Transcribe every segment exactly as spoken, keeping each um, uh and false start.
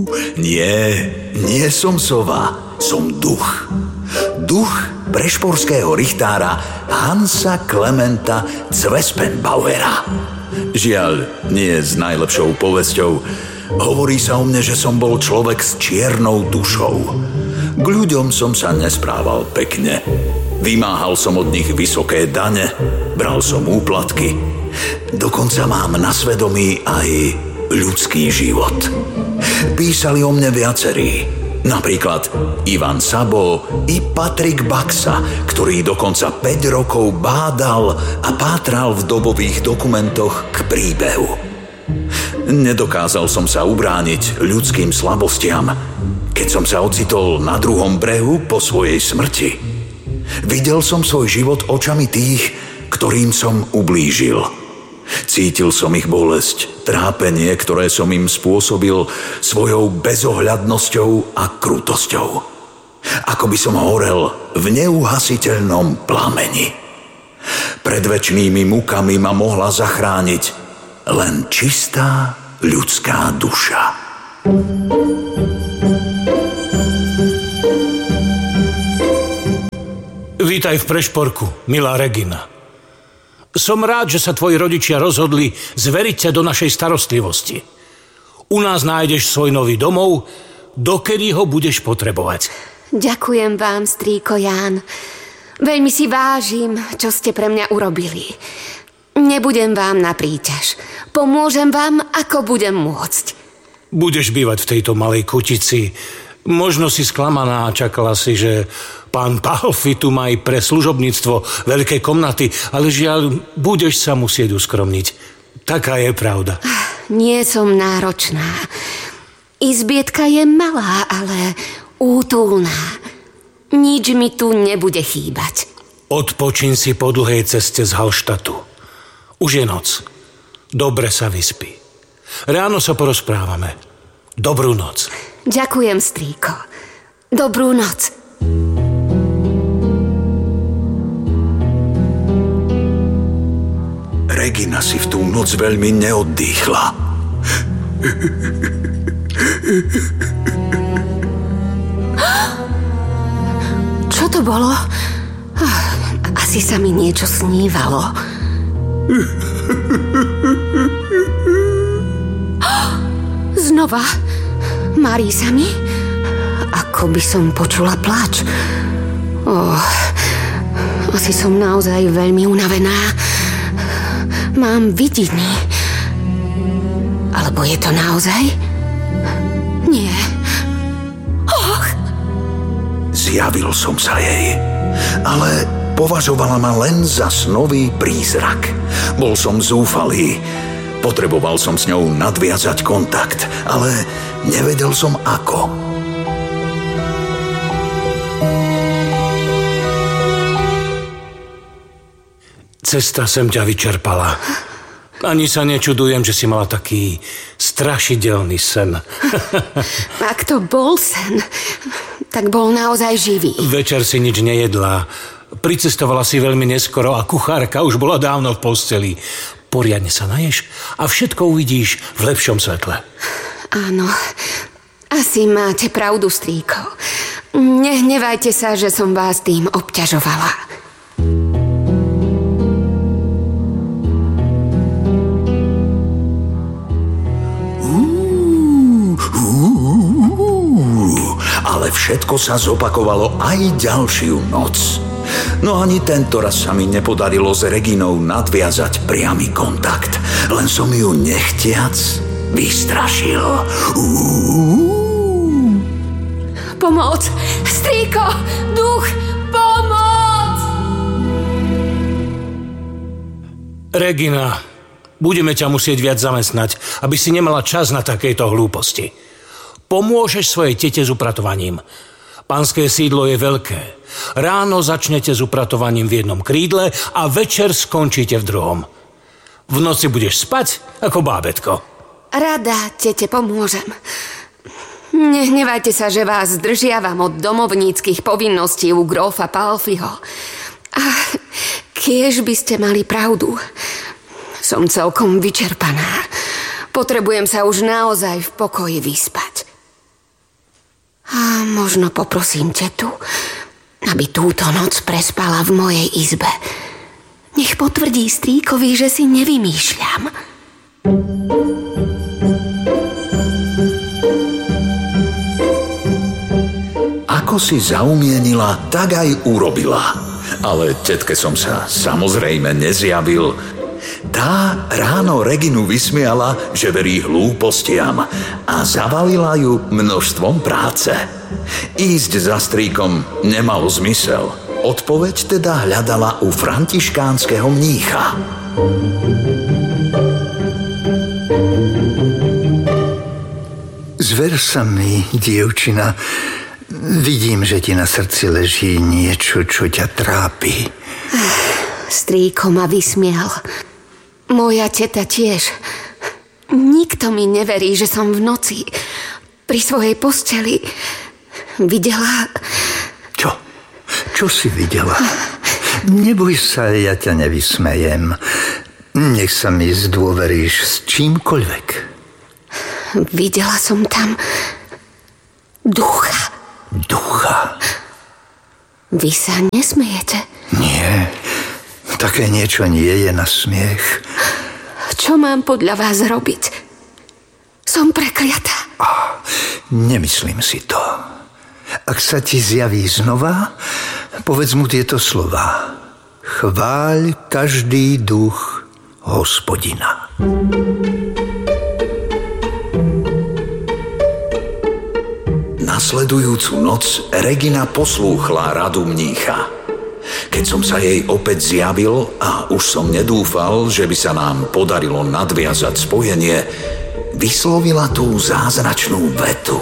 Nie, nie som sova, som duch. Duch prešporského richtára Hansa Klementa Zwespenbauera. Žiaľ, nie s najlepšou povesťou. Hovorí sa o mne, že som bol človek s čiernou dušou. K ľuďom som sa nesprával pekne. Vymáhal som od nich vysoké dane, bral som úplatky. Dokonca mám na svedomí aj ľudský život. Písali o mne viacerí, napríklad Ivan Sabo i Patrik Baxa, ktorý dokonca päť rokov bádal a pátral v dobových dokumentoch k príbehu. Nedokázal som sa ubrániť ľudským slabostiam, keď som sa ocitol na druhom brehu po svojej smrti. Videl som svoj život očami tých, ktorým som ublížil. Cítil som ich bolesť, trápenie, ktoré som im spôsobil svojou bezohľadnosťou a krutosťou. Ako by som horel v neuhasiteľnom plameni. Pred večnými mukami ma mohla zachrániť len čistá ľudská duša. Vítaj v Prešporku, milá Regina. Som rád, že sa tvoji rodičia rozhodli zveriť ťa do našej starostlivosti. U nás nájdeš svoj nový domov, dokedy ho budeš potrebovať. Ďakujem vám, strýko Ján. Veľmi si vážim, čo ste pre mňa urobili. Nebudem vám na príťaž. Pomôžem vám, ako budem môcť. Budeš bývať v tejto malej kutici. Možno si sklamaná a čakala si, že pán Palfi tu má aj pre služobníctvo veľké komnaty, ale žiaľ, budeš sa musieť uskromniť. Taká je pravda. Nie som náročná. Izbietka je malá, ale útulná. Nič mi tu nebude chýbať. Odpočin si po dlhej ceste z Hallštatu. Už je noc. Dobre sa vyspí. Ráno sa porozprávame. Dobrú noc. Ďakujem, strýko. Dobrú noc. Regina si v tú noc veľmi neoddýchla. Čo to bolo? Asi sa mi niečo snívalo. Znova? Marí sa mi? Ako by som počula plač. Oh, asi som naozaj veľmi unavená. Mám vidiny. Alebo je to naozaj? Nie. Och! Zjavil som sa jej, ale považovala ma len za snový prízrak. Bol som zúfalý. Potreboval som s ňou nadviazať kontakt, ale nevedel som ako. Cesta sem ťa vyčerpala. Ani sa nečudujem, že si mala taký strašidelný sen. Ak to bol sen, tak bol naozaj živý. Večer si nič nejedla. Pricestovala si veľmi neskoro a kuchárka už bola dávno v posteli. Poriadne sa naješ a všetko uvidíš v lepšom svetle. Áno, asi máte pravdu, strýko. Nehnevajte sa, že som vás tým obťažovala. Uú, uú, ale všetko sa zopakovalo aj ďalšiu noc. No ani tento raz sa mi nepodarilo s Reginou nadviazať priamy kontakt. Len som ju nechtiac vystrašil. Uú. Pomoc! Strýko! Duch! Pomoc! Regina, budeme ťa musieť viac zamestnať, aby si nemala čas na takejto hlúposti. Pomôžeš svojej tete s upratovaním. Pánske sídlo je veľké. Ráno začnete s upratovaním v jednom krídle a večer skončíte v druhom. V noci budeš spať ako bábätko. Rada, tete, pomôžem. Nehnevajte sa, že vás zdržiavam od domovníckych povinností u grófa Palfiho. A kiež by ste mali pravdu. Som celkom vyčerpaná. Potrebujem sa už naozaj v pokoji vyspať. A možno poprosím tetu, aby túto noc prespala v mojej izbe. Nech potvrdí strýkovi, že si nevymýšľam. Ako si zaumienila, tak aj urobila. Ale tetke som sa samozrejme nezjavil. Tá ráno Reginu vysmiala, že verí hlúpostiam a zavalila ju množstvom práce. Ísť za strýkom nemalo zmysel. Odpoveď teda hľadala u františkánskeho mnícha. Zver sa mi, dievčina. Vidím, že ti na srdci leží niečo, čo ťa trápi. Strýko ma vysmial. Moja teta tiež. Nikto mi neverí, že som v noci pri svojej posteli videla... Čo? Čo si videla? Neboj sa, ja ťa nevysmejem. Nech sa mi zdôveríš s čímkoľvek. Videla som tam ducha. Ducha? Vy sa nesmejete? Nie, také niečo nie je na smiech. Čo mám podľa vás robiť? Som prekliatá. Ah, nemyslím si to. Ak sa ti zjaví znova, povedz mu tieto slová. Chváľ každý duch Hospodina. Nasledujúcu noc Regina poslúchla radu mnícha. Keď som sa jej opäť zjavil a už som nedúfal, že by sa nám podarilo nadviazať spojenie, vyslovila tú zázračnú vetu.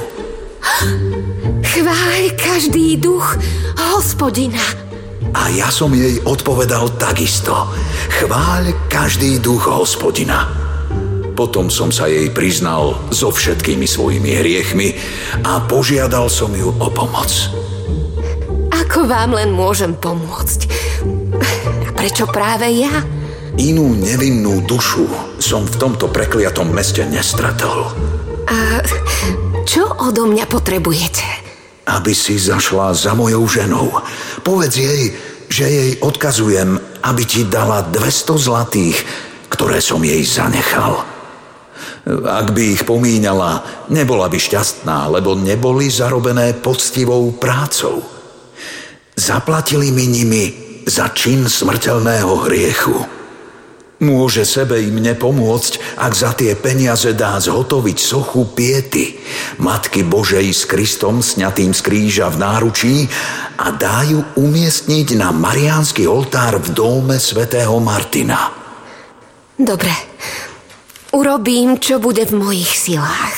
Chváľ každý duch Hospodina. A ja som jej odpovedal takisto. Chváľ každý duch Hospodina. Potom som sa jej priznal so všetkými svojimi hriechmi a požiadal som ju o pomoc. Ako vám len môžem pomôcť? A prečo práve ja? Inú nevinnú dušu som v tomto prekliatom meste nestretol. A čo odo mňa potrebujete? Aby si zašla za mojou ženou. Povedz jej, že jej odkazujem, aby ti dala dvesto zlatých, ktoré som jej zanechal. Ak by ich pomíňala, nebola by šťastná, lebo neboli zarobené poctivou prácou. Zaplatili mi nimi za čin smrteľného hriechu. Môže sebe im nepomôcť, ak za tie peniaze dá zhotoviť sochu Piety, Matky Božej s Kristom sňatým z kríža v náručí, a dá ju umiestniť na mariánsky oltár v dóme svätého Martina. Dobre, urobím, čo bude v mojich silách.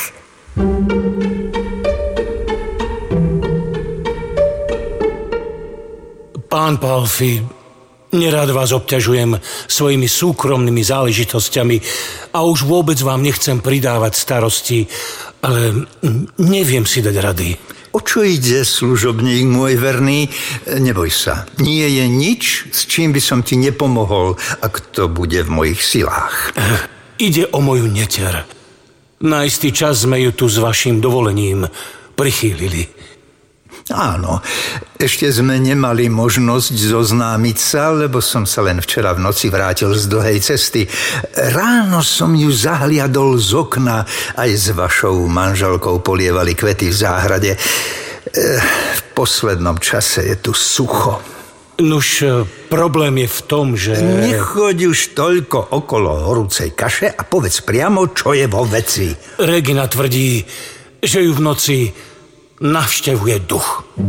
Pán Palfi, nerad vás obťažujem svojimi súkromnými záležitosťami a už vôbec vám nechcem pridávať starosti, ale neviem si dať rady. O čo ide, služobník môj verný? Neboj sa, nie je nič, s čím by som ti nepomohol, ak to bude v mojich silách. Ide o moju neter. Na istý čas sme ju tu s vašim dovolením prichýlili. Áno, ešte sme nemali možnosť zoznámiť sa, lebo som sa len včera v noci vrátil z dlhej cesty. Ráno som ju zahliadol z okna, aj s vašou manželkou polievali kvety v záhrade. V poslednom čase je tu sucho. Nuž, problém je v tom, že... Nechoď už toľko okolo horúcej kaše a povedz priamo, čo je vo veci. Regina tvrdí, že ju v noci navštevuje duch.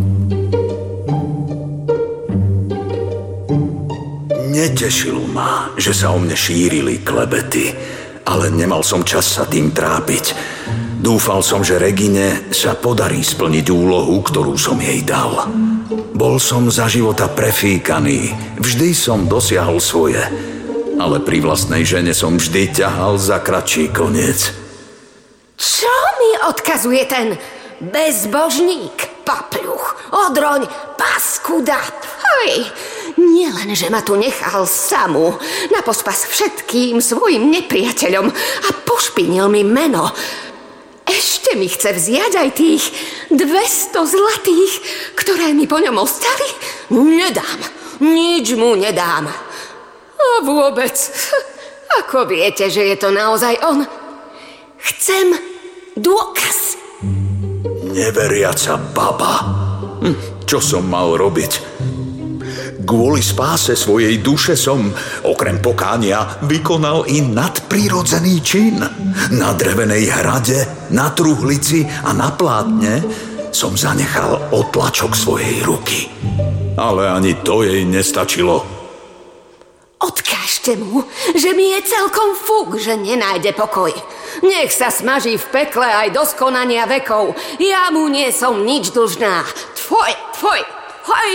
Netešilo ma, že sa o mne šírili klebety, ale nemal som čas sa tým trápiť. Dúfal som, že Regine sa podarí splniť úlohu, ktorú som jej dal. Bol som za života prefíkaný, vždy som dosiahol svoje, ale pri vlastnej žene som vždy ťahal za kratší koniec. Čo mi odkazuje ten bezbožník, papľuch, odroň, paskuda? Hej, nie len, že ma tu nechal samú, na pospas všetkým svojim nepriateľom a pošpinil mi meno, ešte Ešte mi chce vziať aj tých dvesto zlatých, ktoré mi po ňom ostali? Nedám, nič mu nedám. A vôbec, ako viete, že je to naozaj on? Chcem dôkaz. Neveriaca baba. Hm, čo som mal robiť? Kvôli spáse svojej duše som, okrem pokánia, vykonal i nadprirodzený čin. Na drevenej hrade, na truhlici a na plátne som zanechal odtlačok svojej ruky. Ale ani to jej nestačilo. Odkážte mu, že mi je celkom fúk, že nenájde pokoj. Nech sa smaží v pekle aj do skonania vekov. Ja mu nie som nič dlžná. Tvoj, tvoj, hoj!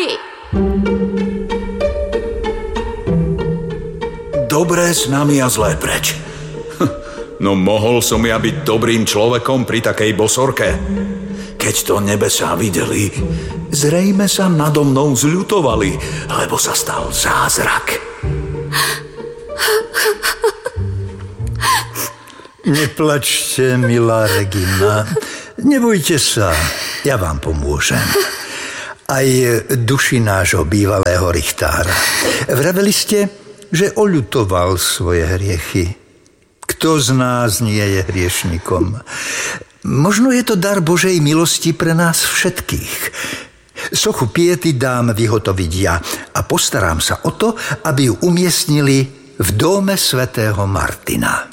Dobré s nami a zlé preč. No mohol som ja byť dobrým človekom pri takej bosorke. Keď to nebesá videli, zrejme sa nado mnou zľutovali, lebo sa stal zázrak. Neplačte, milá Regina. Nebojte sa, ja vám pomôžem. Aj duši nášho bývalého richtára. Vraveli ste, že oľutoval svoje hriechy. Kto z nás nie je hriešnikom? Možno je to dar Božej milosti pre nás všetkých. Sochu Piety dám vyhotoviť ja a postarám sa o to, aby ju umiestnili v dome svätého Martina.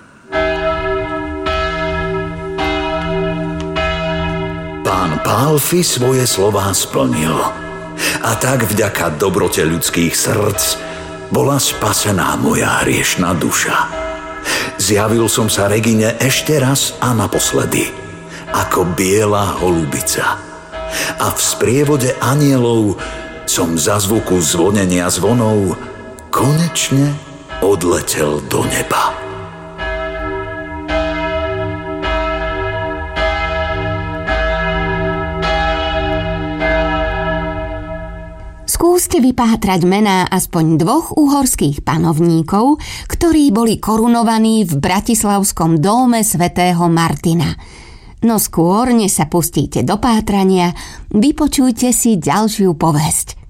Pán Pálfi svoje slová splnil. A tak vďaka dobrote ľudských srdc bola spasená moja hriešna duša. Zjavil som sa Regine ešte raz a naposledy, ako biela holubica. A v sprievode anielov som za zvuku zvonenia zvonov konečne odletel do neba. Skúste vypátrať mená aspoň dvoch uhorských panovníkov, ktorí boli korunovaní v bratislavskom dóme svätého Martina. No skôr, než sa pustíte do pátrania, vypočujte si ďalšiu povesť.